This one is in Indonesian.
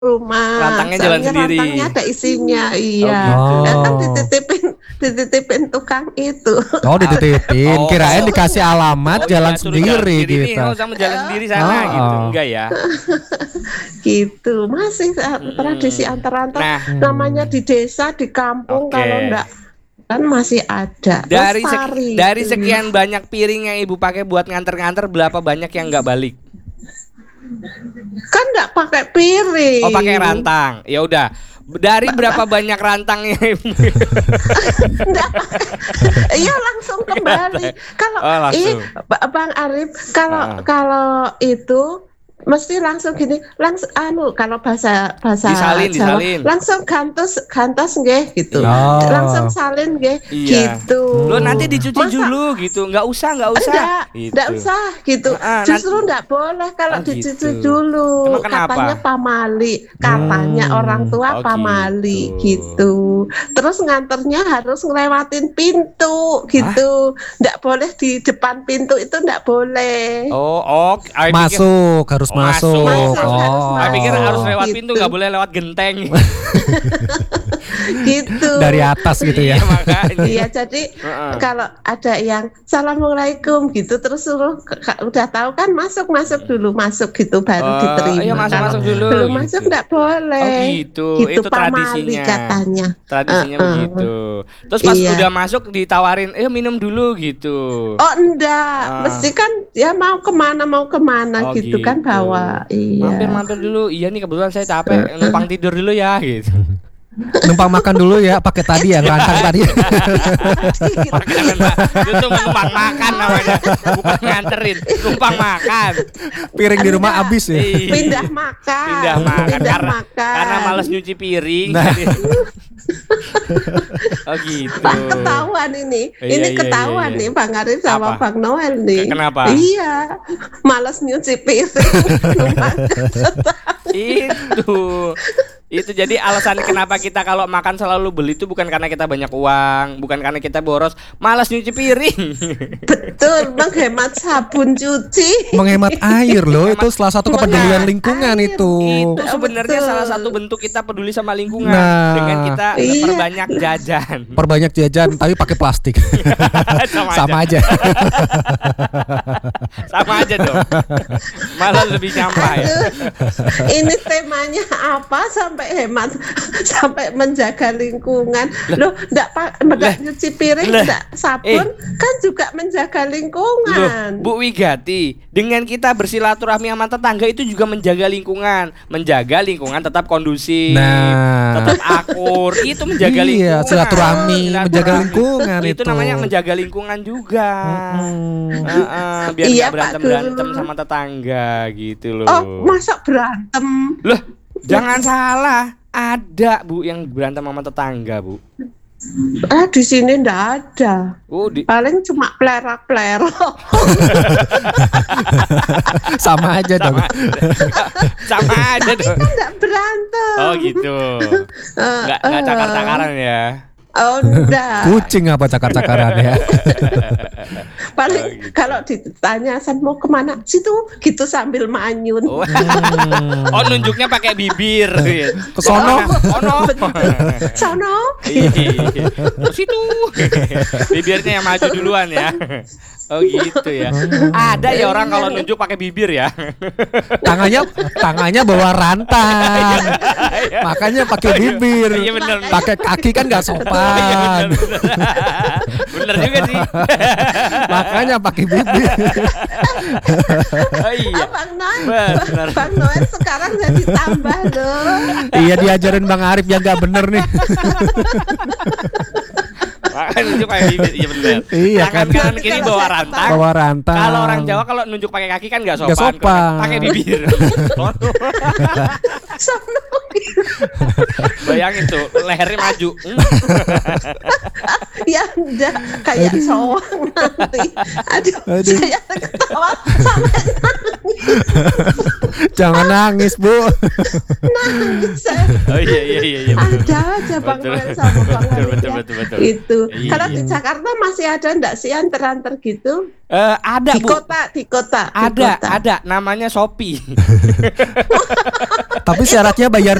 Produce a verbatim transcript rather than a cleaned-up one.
rumah. Rantangnya jalan Soalnya sendiri. rantangnya ada isinya, iya. Oh, gitu. Dan kan dititipin, dititipin tukang itu. Oh dititipin, Oh. kirain dikasih alamat Oh, jalan iya, suruh jalan sendiri sendiri nih, gitu. oh, sama jalan sendiri sana Oh. gitu. Enggak ya? Gitu. Masih uh, tradisi antar-antar. Nah, Namanya di desa, di kampung, Oke. kalau enggak kan masih ada. dari sek- Lestari dari itu. sekian banyak piring yang Ibu pakai buat nganter-nganter, berapa banyak yang nggak balik? Kan enggak pakai piring. Oh, pakai rantang. Ya udah. Dari berapa banyak rantangnya Ibu? Enggak pakai. Iya langsung kembali. Kalau Oh, langsung. ih, Ba- Bang Arif, kalau Ah. kalau itu mesti langsung gini, langsung anu kalau bahasa bahasa Disalin, Jawa, disalin. langsung gantos gantos nggih gitu. Oh. Langsung salin nggih Iya. gitu. Lo nanti dicuci Masa- dulu gitu. Nggak usah, nggak usah. Enggak, Gitu. enggak usah gitu. Ah, Justru nanti- enggak boleh kalau Oh, dicuci gitu. dulu. Emang kenapa? Katanya pamali, katanya Hmm. orang tua Oh, pamali gitu. gitu. Terus nganternya harus ngelewatin pintu gitu. Enggak boleh di depan pintu itu enggak boleh. Oh, oh, I pikir, Masuk, harus Oh, masuk. masuk. Harus Oh. I pikir harus lewat Gitu. pintu, nggak boleh lewat genteng. Gitu. Dari atas gitu ya. Iya, makanya. Iya, jadi Heeh. kalau ada yang assalamualaikum gitu terus suruh ke- ke- udah tahu kan masuk masuk dulu masuk gitu baru Oh, diterima. iya, masuk, Kalau masuk dulu, belum gitu. masuk enggak boleh. Oh, gitu. Gitu Itu pamali tradisinya. katanya. Tradisinya Uh-uh. begitu. Terus pas Iya. udah masuk ditawarin, "Eh, minum dulu." gitu. Oh enggak, Ah. mesti kan ya mau kemana mau kemana Oh, gitu, kan gitu. bawa. Iya. Mampir-mampir dulu. Iya nih kebetulan saya capek, numpang tidur dulu ya gitu. Numpang makan dulu ya, pakai tadi ya, rantang tadi. Makanan itu numpang makan namanya, bukan nganterin, numpang makan. Piring di rumah Enggak. habis ya. Iya. Pindah makan. Pindah makan Pindah karena makan. karena malas nyuci piring. Nah. jadi- Oh gitu. Pak ketahuan ini, Iya, ini iya, ketahuan iya, iya. nih Bang Arif sama Apa? Bang Noel nih. Kenapa? Iya, malas nyuci piring. Numpang Itu itu jadi alasan kenapa kita kalau makan selalu beli itu bukan karena kita banyak uang, bukan karena kita boros, malas nyuci piring. Betul, menghemat sabun cuci. Menghemat air loh, itu salah satu kepedulian Menghemat lingkungan air. itu. Itu sebenarnya Betul. salah satu bentuk kita peduli sama lingkungan Nah. dengan kita Iya. perbanyak jajan. Perbanyak jajan tapi pakai plastik. Sama, Sama aja. aja. Sama aja dong. Malah lebih nyampah ya. Aduh, ini temanya apa sampai hemat sampai menjaga lingkungan. Loh, enggak pak enggak nyuci piring, Lah. enggak sabun kan juga menjaga Loh, lingkungan. Bu Wigati, dengan kita bersilaturahmi sama tetangga itu juga menjaga lingkungan, menjaga lingkungan tetap kondusif, Nah. tetap akur, itu menjaga Iya, lingkungan. silaturahmi, Silaturahmi. menjaga lingkungan itu. itu. namanya menjaga lingkungan juga. Mm-mm. Heeh, biar Iya, nggak berantem Pak berantem Guru. sama tetangga gitu loh. Oh, masa berantem? Loh, jangan salah, ada Bu yang berantem sama tetangga Bu. Ah, di sini enggak ada. Oh, di, Paling cuma plerak-plerok. Sama aja dong. sama aja dong. Kan enggak berantem. Oh gitu. Eh, Nggak nggak eh. cakar-cakaran ya. Oh, enggak. Kucing apa cakar-cakaran ya. Paling Oh, gitu. kalau ditanya San mau kemana situ gitu sambil manyun. Oh, oh nunjuknya pakai bibir. Ke sono. Sono. Sono. Iya. Ke situ. Bibirnya yang maju duluan ya. Oh gitu ya. Ada ya orang kalau nunjuk pakai bibir ya. Tangannya tangannya bawa rantang. Makanya pakai bibir. Iya benar. Pakai kaki kan nggak Iya, sopan. bener, bener. Bener juga sih. Makanya pakai bibir. Oh iya. Ah, Bang Noel. Bener. Bang Noel sekarang jadi tambah loh. Iya diajarin Bang Arif yang nggak bener nih. Makanya nunjuk pakai bibir, iya benar. Iya Tangan kan. kanan kiri Kalau bawa saya rantang. Bawa rantang. Kalau orang Jawa kalau nunjuk pakai kaki kan nggak sopan. Nggak sopan. Pakai bibir. Sono. Bayangin tuh lehernya maju. Hmm. Ya enggak kayak sowang nanti. Aduh, Aduh. saya ketawa sampai Jangan nangis, Bu. Nangis saya. Oh iya iya iya iya. Ada aja Bang Betul. Noel sama Bang Betul, Alif betul, ya. betul, betul. Itu. Iya, Kalau iya. di Jakarta masih ada enggak sih antar-antar gitu? Eh, ada Di Bu. kota, di kota, di Ada, kota. ada namanya Shopee. Tapi syaratnya bayar